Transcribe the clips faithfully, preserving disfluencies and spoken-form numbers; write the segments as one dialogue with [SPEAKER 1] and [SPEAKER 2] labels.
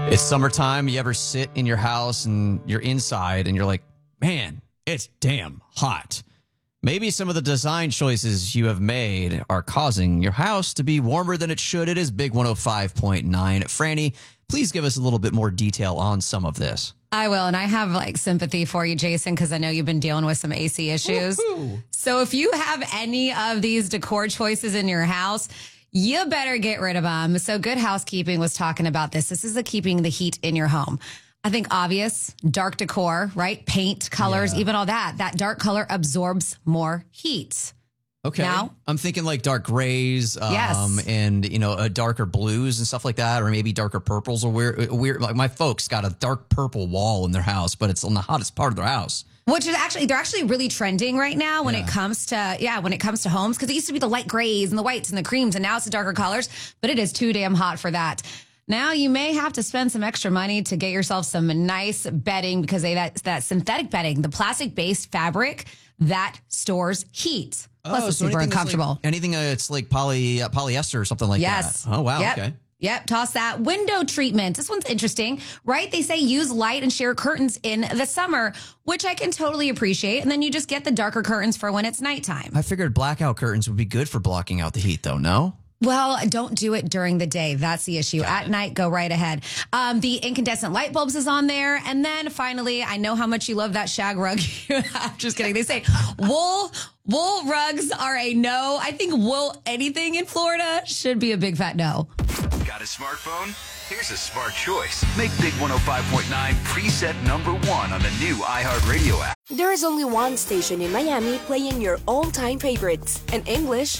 [SPEAKER 1] It's summertime. You ever sit in your house and you're inside and you're like, man, it's damn hot. Maybe some of the design choices you have made are causing your house to be warmer than it should. It is Big one oh five point nine. Franny, please give us a little bit more detail on some of this.
[SPEAKER 2] I will, and I have like sympathy for you, Jason, because I know you've been dealing with some A C issues. Woo-hoo. So if you have any of these decor choices in your house, you better get rid of them. So Good Housekeeping was talking about this. This is the keeping the heat in your home. I think obvious, dark decor, right? Paint, colors, yeah. even all that. That dark color absorbs more heat.
[SPEAKER 1] Okay.
[SPEAKER 2] Now,
[SPEAKER 1] I'm thinking like dark grays um,
[SPEAKER 2] yes.
[SPEAKER 1] and, you know, uh, darker blues and stuff like that, or maybe darker purples or weird, weird. Like my folks got a dark purple wall in their house, but it's on the hottest part of their house.
[SPEAKER 2] Which is actually, they're actually really trending right now when
[SPEAKER 1] yeah.
[SPEAKER 2] it comes to, yeah, when it comes to homes, because it used to be the light grays and the whites and the creams, and now it's the darker colors, but it is too damn hot for that. Now you may have to spend some extra money to get yourself some nice bedding, because they that, that synthetic bedding, the plastic-based fabric that stores heat. Plus,
[SPEAKER 1] oh,
[SPEAKER 2] it's
[SPEAKER 1] so
[SPEAKER 2] super uncomfortable.
[SPEAKER 1] Like, anything that's like poly uh, polyester or something like
[SPEAKER 2] yes.
[SPEAKER 1] that. Oh, wow.
[SPEAKER 2] Yep.
[SPEAKER 1] Okay.
[SPEAKER 2] Yep. Toss that. Window treatment. This one's interesting, right? They say use light and sheer curtains in the summer, which I can totally appreciate. And then you just get the darker curtains for when it's nighttime.
[SPEAKER 1] I figured blackout curtains would be good for blocking out the heat, though, no?
[SPEAKER 2] Well, don't do it during the day. That's the issue. Got At it. Night, go right ahead. Um, the incandescent light bulbs is on there. And then finally, I know how much you love that shag rug. I'm just kidding. They say wool wool rugs are a no. I think wool anything in Florida should be a big fat no.
[SPEAKER 3] Got a smartphone? Here's a smart choice. Make Big one oh five point nine preset number one on the new iHeartRadio app.
[SPEAKER 4] There is only one station in Miami playing your all-time favorites in English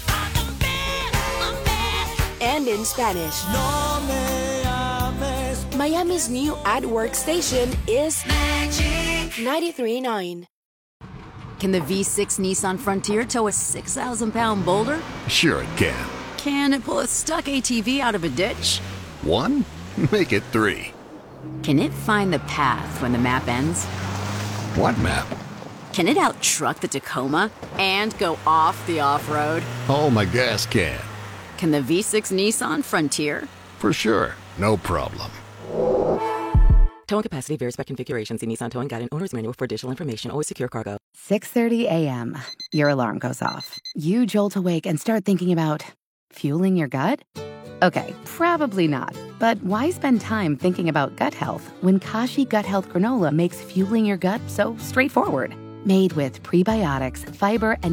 [SPEAKER 4] and in Spanish. No me ames. Miami's new ad-work station is ninety-three point nine.
[SPEAKER 5] Can the V six Nissan Frontier tow a six thousand pound boulder?
[SPEAKER 6] Sure it can.
[SPEAKER 5] Can it pull a stuck A T V out of a ditch?
[SPEAKER 6] One? Make it three.
[SPEAKER 5] Can it find the path when the map ends?
[SPEAKER 6] What map?
[SPEAKER 5] Can it out-truck the Tacoma and go off the off-road?
[SPEAKER 6] Oh, my gas can.
[SPEAKER 5] Can the V six Nissan Frontier?
[SPEAKER 6] For sure. No problem.
[SPEAKER 7] Towing capacity varies by configuration. See Nissan Towing Guide and Owner's Manual for additional information. Always secure cargo.
[SPEAKER 8] six thirty a.m. Your alarm goes off. You jolt awake and start thinking about fueling your gut? Okay, probably not. But why spend time thinking about gut health when Kashi Gut Health Granola makes fueling your gut so straightforward? Made with prebiotics, fiber, and